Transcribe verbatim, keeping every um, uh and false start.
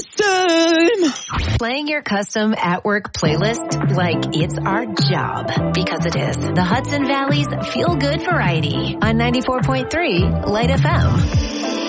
same. Playing your custom at-work playlist like it's our job. Because it is. The Hudson Valley's Feel Good Variety on ninety-four point three Light F M.